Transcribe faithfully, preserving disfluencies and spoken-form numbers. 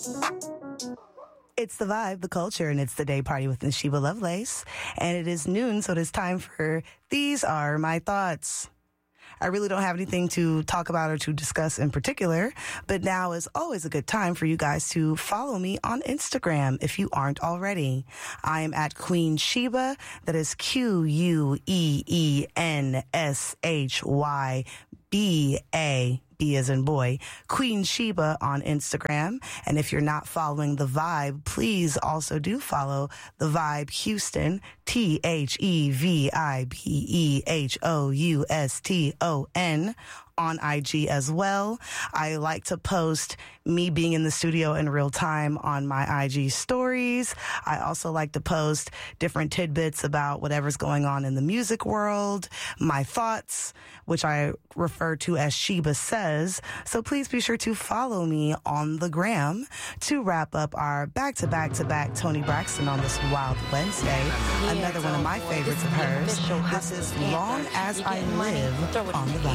It's the vibe, the culture, and it's the day party with Nashiba Lovelace. And it is noon, so it is time for These Are My Thoughts. I really don't have anything to talk about or to discuss in particular, but now is always a good time for you guys to follow me on Instagram if you aren't already. I am at Queen Sheba. That is Q U E E N S H Y B A. B as in boy, Queen Sheba on Instagram. And if you're not following The Vibe, please also do follow The Vibe Houston, T H E V I B E H O U S T O N on I G as well. I like to post me being in the studio in real time on my I G stories. I also like to post different tidbits about whatever's going on in the music world, my thoughts, which I refer to as Sheba Says. So please be sure to follow me on the gram to wrap up our back-to-back-to-back Toni Braxton on this Wild Wednesday. Another one of my favorites of hers. This is Long As I Live on The Vibe.